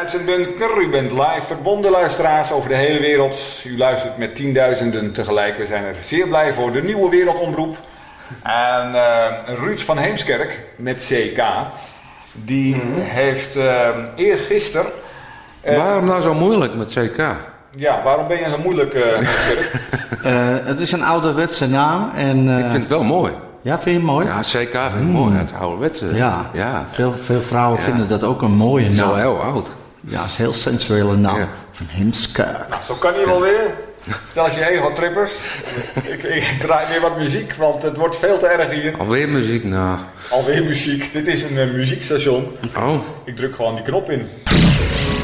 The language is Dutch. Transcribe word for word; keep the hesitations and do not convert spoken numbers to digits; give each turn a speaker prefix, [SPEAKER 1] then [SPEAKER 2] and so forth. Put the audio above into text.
[SPEAKER 1] uitzendbunker. U bent live verbonden, luisteraars, over de hele wereld. U luistert met tienduizenden tegelijk. We zijn er zeer blij voor. De nieuwe wereldomroep. En uh, Ruud van Heemskerk met C K. Die mm-hmm. heeft uh, eergisteren... Uh,
[SPEAKER 2] waarom nou zo moeilijk met C K?
[SPEAKER 1] Ja, waarom ben je zo moeilijk, uh, Heemskerk?
[SPEAKER 3] uh, het is een ouderwetse naam. En, uh,
[SPEAKER 2] ik vind het wel mooi.
[SPEAKER 3] Ja, vind je het mooi?
[SPEAKER 2] Ja, C K vind ik mm. mooi. Het ouderwetse.
[SPEAKER 3] Ja,
[SPEAKER 2] ja.
[SPEAKER 3] Veel, veel vrouwen ja. vinden dat ook een mooie naam.
[SPEAKER 2] Het is al heel oud.
[SPEAKER 3] Ja, het is een heel sensuele naam. Ja. Van Heemskerk.
[SPEAKER 1] Nou, zo kan hij wel weer. Stel als je heen gaat, trippers. ik, ik draai weer wat muziek, want het wordt veel te erg hier.
[SPEAKER 2] Alweer muziek, nou.
[SPEAKER 1] Alweer muziek. Dit is een uh, muziekstation.
[SPEAKER 2] Oh.
[SPEAKER 1] Ik druk gewoon die knop in.